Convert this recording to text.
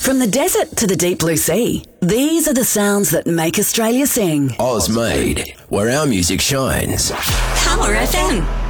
From the desert to the deep blue sea, these are the sounds that make Australia sing. Oz Made, where our music shines. Power FM.